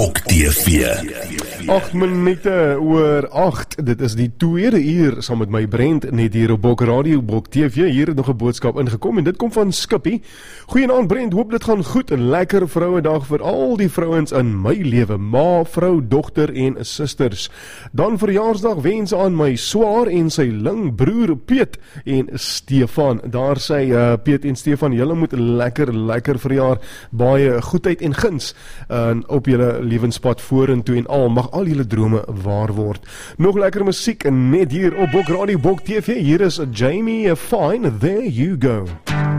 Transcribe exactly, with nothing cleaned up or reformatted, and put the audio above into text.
Bok T V. agt minute oor agt. Dit is die tweede uur saam met my Brent net hier op Bok Radio, Bok T V. Hier het nog 'n boodskap ingekom en dit kom van Skippy. Goeienaand Brent, hoop dit gaan goed. 'n Lekker Vrouedag vir al die vrouens in my lewe, ma, vrou, dogter en susters. Dan verjaarsdag wens aan my swaar en sy ling broer Piet en Stefan. Daar sê uh, Piet en Stefan, julle moet lekker lekker verjaar. Baie goedheid en guns uh, op julle lewenspad vorentoe en al mag al julle drome waar word. Nog lekker musiek net hier op Bok Radio, Bok T V. Hier is Jamie Fine, There You Go.